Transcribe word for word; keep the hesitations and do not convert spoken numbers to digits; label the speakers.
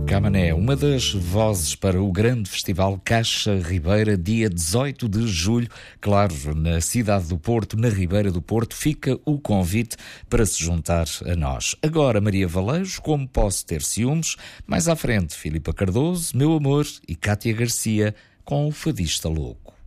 Speaker 1: Camané, uma das vozes para o grande festival Caixa Ribeira, dia dezoito de julho. Claro, na cidade do Porto, na Ribeira do Porto, fica o convite para se juntar a nós. Agora, Maria Valeixo, Como Posso Ter Ciúmes? Mais à frente, Filipa Cardoso, Meu Amor e Cátia Garcia com o Fadista Louco.